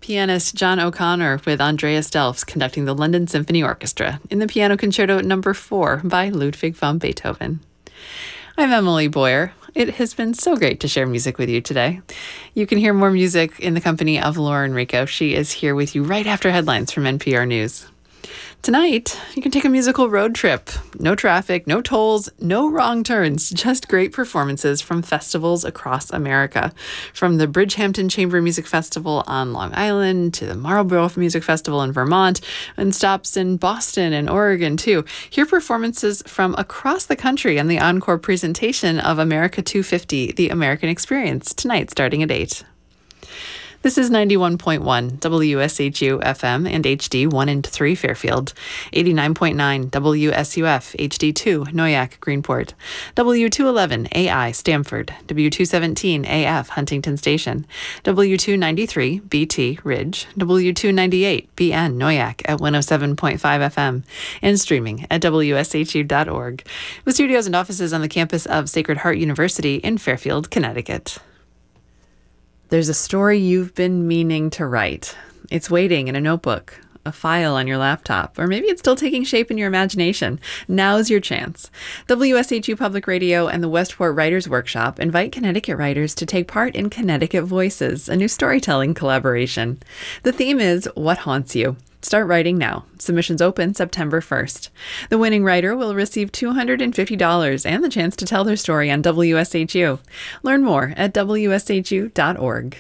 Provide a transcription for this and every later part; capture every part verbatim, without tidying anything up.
pianist John O'Connor with Andreas Delfs conducting the London Symphony Orchestra in the Piano Concerto Number four by Ludwig van Beethoven. I'm Emily Boyer. It has been so great to share music with you today. You can hear more music in the company of Lauren Rico. She is here with you right after headlines from N P R News. Tonight, you can take a musical road trip. No traffic, no tolls, no wrong turns, just great performances from festivals across America. From the Bridgehampton Chamber Music Festival on Long Island to the Marlborough Music Festival in Vermont and stops in Boston and Oregon, too. Hear performances from across the country on the encore presentation of America two fifty, The American Experience, tonight starting at eight. This is ninety-one point one W S H U F M and H D one and three Fairfield, eighty-nine point nine W S U F H D two Noyac Greenport, W two eleven A I Stamford, W two seventeen A F Huntington Station, W two ninety-three B T Ridge, W two ninety-eight B N Noyac at one oh seven point five F M, and streaming at W S H U dot org, with studios and offices on the campus of Sacred Heart University in Fairfield, Connecticut. There's a story you've been meaning to write. It's waiting in a notebook, a file on your laptop, or maybe it's still taking shape in your imagination. Now's your chance. W S H U Public Radio and the Westport Writers Workshop invite Connecticut writers to take part in Connecticut Voices, a new storytelling collaboration. The theme is What Haunts You? Start writing now. Submissions open September first. The winning writer will receive two hundred fifty dollars and the chance to tell their story on W S H U. Learn more at W S H U dot org.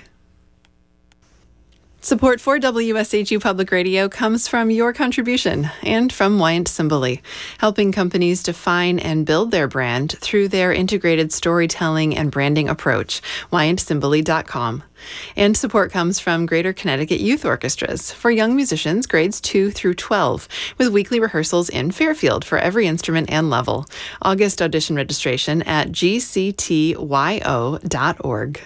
Support for W S H U Public Radio comes from your contribution and from Wyant Simboli, helping companies define and build their brand through their integrated storytelling and branding approach, Wyant Simboli dot com. And support comes from Greater Connecticut Youth Orchestras for young musicians grades two through twelve, with weekly rehearsals in Fairfield for every instrument and level. August audition registration at G C T Y O dot org.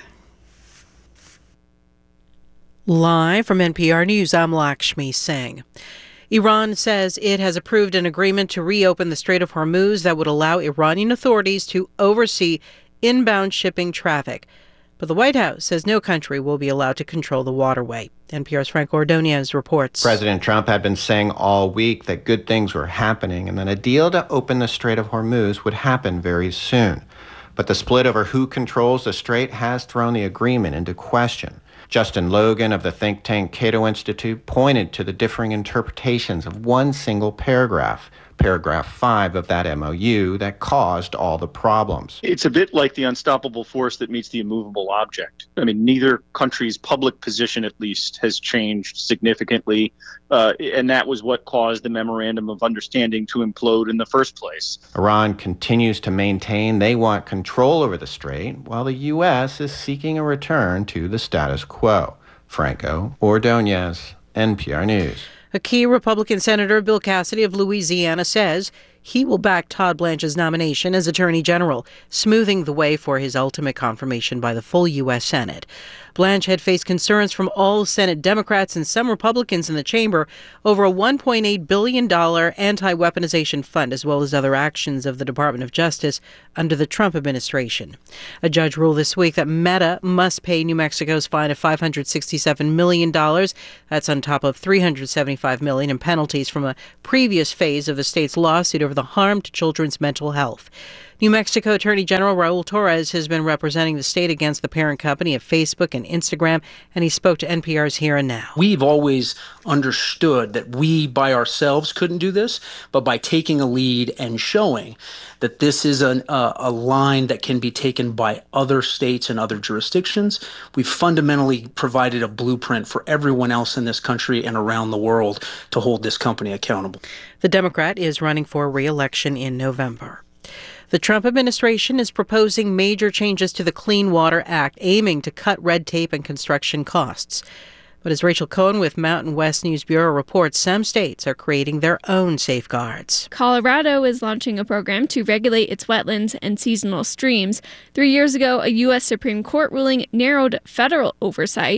Live from N P R News, I'm Lakshmi Singh. Iran says it has approved an agreement to reopen the Strait of Hormuz that would allow Iranian authorities to oversee inbound shipping traffic. But the White House says no country will be allowed to control the waterway. N P R's Frank Ordonez reports. President Trump had been saying all week that good things were happening and that a deal to open the Strait of Hormuz would happen very soon. But the split over who controls the strait has thrown the agreement into question. Justin Logan of the think tank Cato Institute pointed to the differing interpretations of one single paragraph, paragraph five of that M O U that caused all the problems. It's a bit like the unstoppable force that meets the immovable object. I mean, neither country's public position, at least, has changed significantly, uh, and that was what caused the memorandum of understanding to implode in the first place. Iran continues to maintain they want control over the strait, while the U S is seeking a return to the status quo. Franco Ordonez, N P R News. A key Republican Senator, Bill Cassidy of Louisiana, says he will back Todd Blanche's nomination as Attorney General, smoothing the way for his ultimate confirmation by the full U S Senate. Blanche had faced concerns from all Senate Democrats and some Republicans in the chamber over a one point eight billion dollars anti-weaponization fund, as well as other actions of the Department of Justice under the Trump administration. A judge ruled this week that Meta must pay New Mexico's fine of five hundred sixty-seven million dollars. That's on top of three hundred seventy-five million dollars in penalties from a previous phase of the state's lawsuit over the harm to children's mental health. New Mexico Attorney General Raul Torres has been representing the state against the parent company of Facebook and Instagram, and he spoke to N P R's Here and Now. We've always understood that we by ourselves couldn't do this, but by taking a lead and showing that this is an, uh, a line that can be taken by other states and other jurisdictions, we've fundamentally provided a blueprint for everyone else in this country and around the world to hold this company accountable. The Democrat is running for re-election in November. The Trump administration is proposing major changes to the Clean Water Act, aiming to cut red tape and construction costs. But as Rachel Cohen with Mountain West News Bureau reports, some states are creating their own safeguards. Colorado is launching a program to regulate its wetlands and seasonal streams. Three years ago, a U S Supreme Court ruling narrowed federal oversight.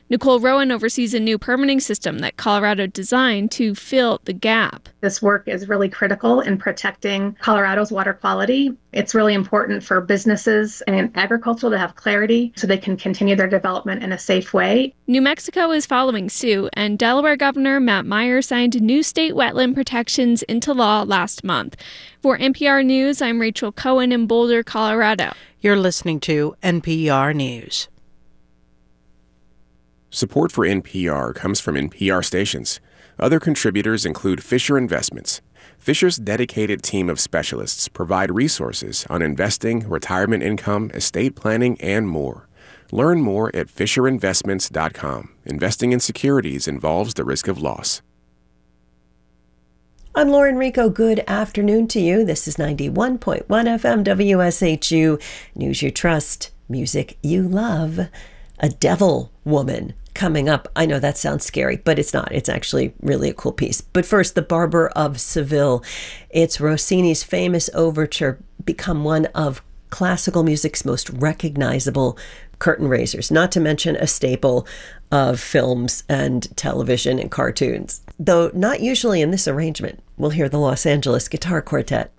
Nicole Rowan oversees a new permitting system that Colorado designed to fill the gap. This work is really critical in protecting Colorado's water quality. It's really important for businesses and agriculture to have clarity so they can continue their development in a safe way. New Mexico is following suit, and Delaware Governor Matt Meyer signed new state wetland protections into law last month. For N P R News, I'm Rachel Cohen in Boulder, Colorado. You're listening to N P R News. Support for N P R comes from N P R stations. Other contributors include Fisher Investments. Fisher's dedicated team of specialists provide resources on investing, retirement income, estate planning, and more. Learn more at fisher investments dot com. Investing in securities involves the risk of loss. I'm Lauren Rico. Good afternoon to you. This is ninety-one point one F M W S H U. News you trust, music you love. A Devil Woman coming up. I know that sounds scary, but it's not. It's actually really a cool piece. But first, The Barber of Seville. It's Rossini's famous overture, become one of classical music's most recognizable curtain raisers, not to mention a staple of films and television and cartoons. Though not usually in this arrangement. We'll hear the Los Angeles Guitar Quartet.